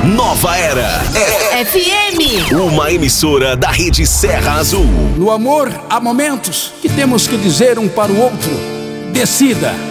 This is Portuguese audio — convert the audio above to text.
Nova Era FM. Uma emissora da Rede Serra Azul. No amor, há momentos que temos que dizer um para o outro: decida.